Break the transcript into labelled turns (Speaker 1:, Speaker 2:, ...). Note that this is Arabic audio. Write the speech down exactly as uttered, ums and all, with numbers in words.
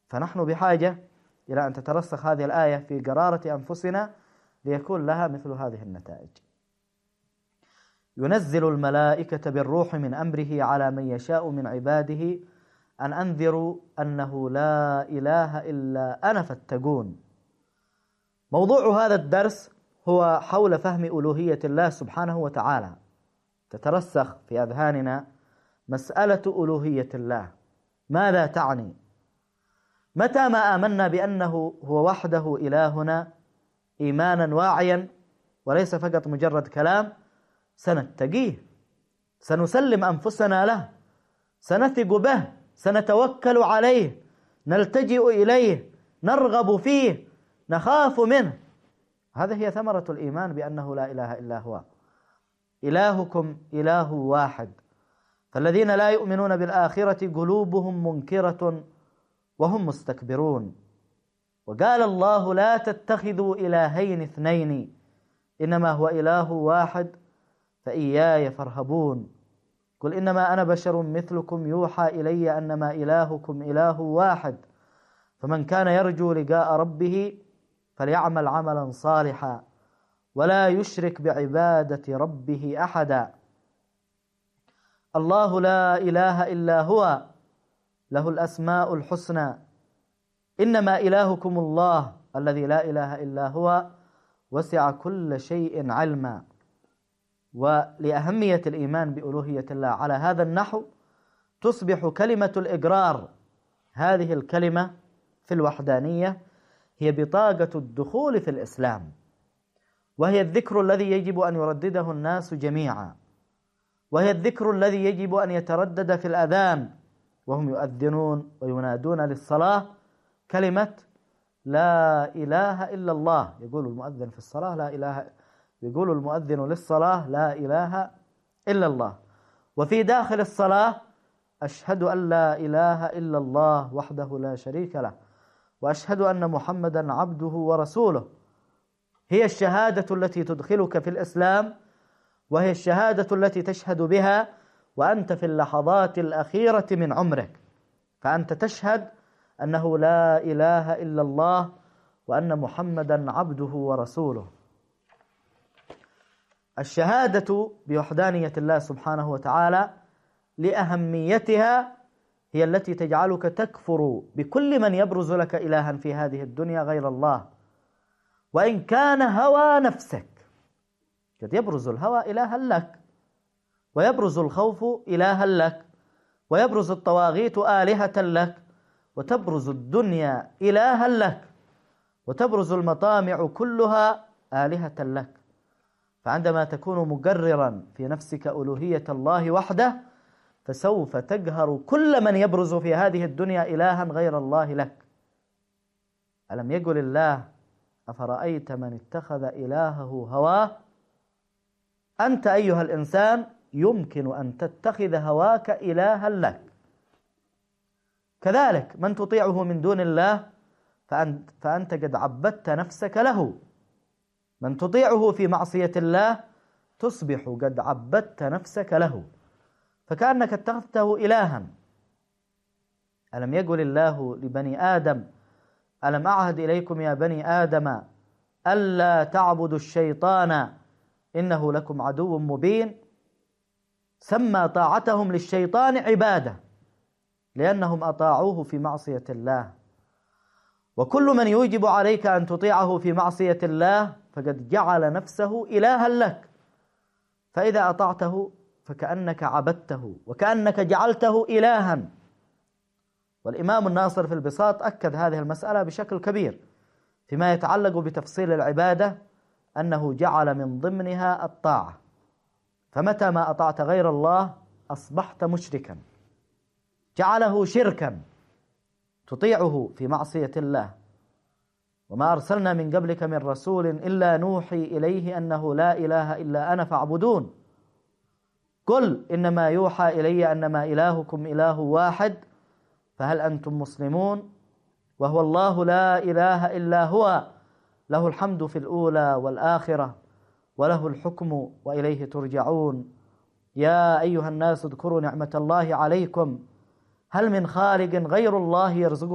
Speaker 1: فنحن بحاجة إلى أن تترسخ هذه الآية في قرارة أنفسنا ليكون لها مثل هذه النتائج. ينزل الملائكة بالروح من أمره على من يشاء من عباده أن أنذروا أنه لا إله إلا أنا فاتقون. موضوع هذا الدرس هو حول فهم ألوهية الله سبحانه وتعالى. تترسخ في أذهاننا مسألة ألوهية الله، ماذا تعني؟ متى ما آمنا بأنه هو وحده إلهنا إيمانا واعيا وليس فقط مجرد كلام، سنتقيه، سنسلم أنفسنا له، سنثق به، سنتوكل عليه، نلتجئ إليه، نرغب فيه، نخاف منه. هذه هي ثمرة الإيمان بأنه لا إله إلا هو. إلهكم إله واحد. فالذين لا يؤمنون بالآخرة قلوبهم منكرة وهم مستكبرون. وقال الله لا تتخذوا إلهين اثنين إنما هو إله واحد فإياي فارهبون. قل إنما أنا بشر مثلكم يوحى إلي أنما إلهكم إله واحد فمن كان يرجو لقاء ربه فليعمل عملا صالحا ولا يشرك بعبادة ربه أحدا. الله لا إله إلا هو له الأسماء الحسنى. إنما إلهكم الله الذي لا إله إلا هو وسع كل شيء علما. ولأهمية الإيمان بألوهية الله على هذا النحو تصبح كلمة الإقرار، هذه الكلمة في الوحدانية هي بطاقة الدخول في الإسلام، وهي الذكر الذي يجب أن يردده الناس جميعا، وهي الذكر الذي يجب أن يتردد في الأذان وهم يؤذنون وينادون للصلاة، كلمة لا إله إلا الله. يقول المؤذن في الصلاة لا إله، يقول المؤذن للصلاة لا إله إلا الله. وفي داخل الصلاة أشهد أن لا إله إلا الله وحده لا شريك له وأشهد أن محمدا عبده ورسوله. هي الشهادة التي تدخلك في الإسلام، وهي الشهادة التي تشهد بها وأنت في اللحظات الأخيرة من عمرك، فأنت تشهد أنه لا إله إلا الله وأن محمدا عبده ورسوله. الشهادة بوحدانية الله سبحانه وتعالى لأهميتها هي التي تجعلك تكفر بكل من يبرز لك إلها في هذه الدنيا غير الله، وإن كان هوى نفسك. قد يبرز الهوى إلها لك، ويبرز الخوف إلها لك، ويبرز الطواغيت آلهة لك، وتبرز الدنيا إلها لك، وتبرز المطامع كلها آلهة لك. فعندما تكون مقررا في نفسك ألوهية الله وحده فسوف تقهر كل من يبرز في هذه الدنيا إلها غير الله لك. ألم يقل الله أفرأيت من اتخذ إلهه هواه؟ أنت أيها الإنسان يمكن أن تتخذ هواك إلها لك. كذلك من تطيعه من دون الله فأنت, فأنت قد عبدت نفسك له. من تطيعه في معصية الله تصبح قد عبدت نفسك له، فكأنك اتخذته إلها. ألم يقل الله لبني آدم ألم أعهد إليكم يا بني آدم ألا تعبدوا الشيطان إنه لكم عدو مبين؟ سمى طاعتهم للشيطان عبادة لأنهم أطاعوه في معصية الله. وكل من يوجب عليك أن تطيعه في معصية الله فقد جعل نفسه إلها لك، فإذا أطعته فكأنك عبدته وكأنك جعلته إلها. والإمام الناصر في البساط أكد هذه المسألة بشكل كبير فيما يتعلق بتفصيل العبادة، أنه جعل من ضمنها الطاعة، فمتى ما أطعت غير الله أصبحت مشركا، جعله شركا تطيعه في معصية الله. وما أرسلنا من قبلك من رسول إلا نوحي إليه أنه لا إله إلا أنا فاعبدون. قل إنما يوحى إلي أنما إلهكم إله واحد فهل أنتم مسلمون؟ وهو الله لا إله إلا هو له الحمد في الأولى والآخرة وله الحكم وإليه ترجعون. يا أيها الناس اذكروا نعمة الله عليكم هل من خالق غير الله يرزقكم